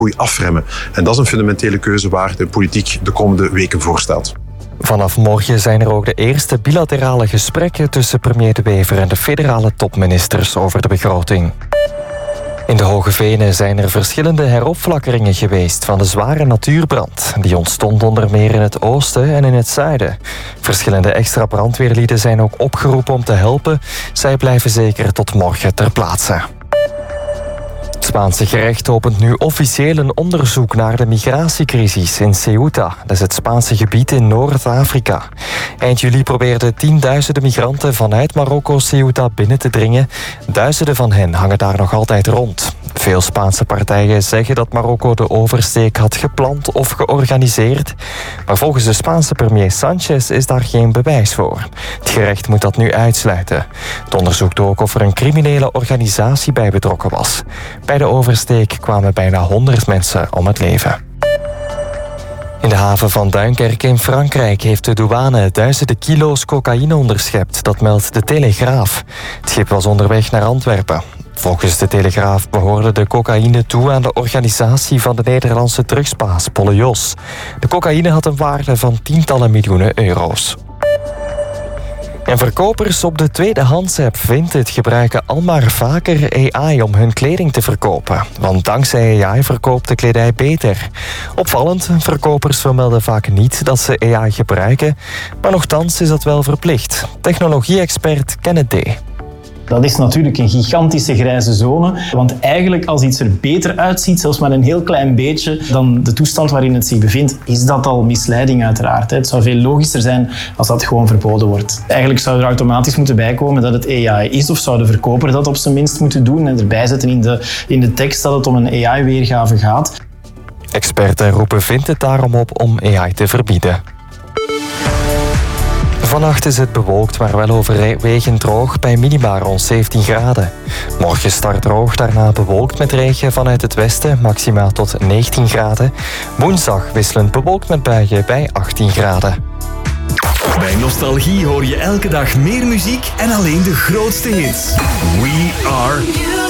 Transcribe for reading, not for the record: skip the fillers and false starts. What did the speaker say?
groei afremmen. En dat is een fundamentele keuze waar de politiek de komende weken voor staat. Vanaf morgen zijn er ook de eerste bilaterale gesprekken tussen premier De Wever en de federale topministers over de begroting. In de Hoge Venen zijn er verschillende heropflakkeringen geweest van de zware natuurbrand. Die ontstond onder meer in het oosten en in het zuiden. Verschillende extra brandweerlieden zijn ook opgeroepen om te helpen. Zij blijven zeker tot morgen ter plaatse. Het Spaanse gerecht opent nu officieel een onderzoek naar de migratiecrisis in Ceuta. Dat is het Spaanse gebied in Noord-Afrika. Eind juli probeerden tienduizenden migranten vanuit Marokko Ceuta binnen te dringen. Duizenden van hen hangen daar nog altijd rond. Veel Spaanse partijen zeggen dat Marokko de oversteek had gepland of georganiseerd. Maar volgens de Spaanse premier Sanchez is daar geen bewijs voor. Het gerecht moet dat nu uitsluiten. Het onderzoekt ook of er een criminele organisatie bij betrokken was. Bij de oversteek kwamen bijna 100 mensen om het leven. In de haven van Duinkerke in Frankrijk heeft de douane duizenden kilo's cocaïne onderschept. Dat meldt de Telegraaf. Het schip was onderweg naar Antwerpen. Volgens de Telegraaf behoorde de cocaïne toe aan de organisatie van de Nederlandse drugsbaas Polle Jos. De cocaïne had een waarde van tientallen miljoenen euro's. En verkopers op de tweedehands-app Vinted gebruiken al maar vaker AI om hun kleding te verkopen. Want dankzij AI verkoopt de kledij beter. Opvallend, verkopers vermelden vaak niet dat ze AI gebruiken, maar nochtans is dat wel verplicht. Technologie-expert Kenneth D. Dat is natuurlijk een gigantische grijze zone. Want eigenlijk als iets er beter uitziet, zelfs maar een heel klein beetje, dan de toestand waarin het zich bevindt, is dat al misleiding uiteraard. Het zou veel logischer zijn als dat gewoon verboden wordt. Eigenlijk zou er automatisch moeten bijkomen dat het AI is, of zou de verkoper dat op zijn minst moeten doen en erbij zetten in de tekst dat het om een AI-weergave gaat. Experten roepen Vinted daarom op om AI te verbieden. Vannacht is het bewolkt, maar wel overwegend droog bij minima rond 17 graden. Morgen start droog, daarna bewolkt met regen vanuit het westen, maximaal tot 19 graden. Woensdag wisselend bewolkt met buien bij 18 graden. Bij Nostalgie hoor je elke dag meer muziek en alleen de grootste hits. We are